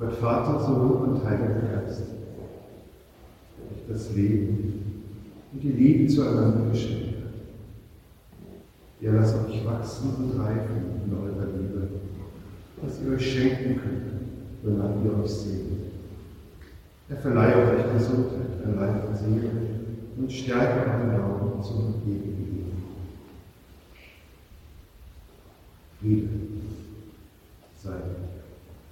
Gott Vater, Sohn und Heiliger Geist, der euch das Leben und die Liebe zueinander geschenkt hat. Ja, lasst euch wachsen und reifen in eurer Liebe, dass ihr euch schenken könnt, wonach ihr euch sehnt. Er verleihe euch Gesundheit an Leib und Seele und stärke euren Glauben zum ewigen Leben. Friede sei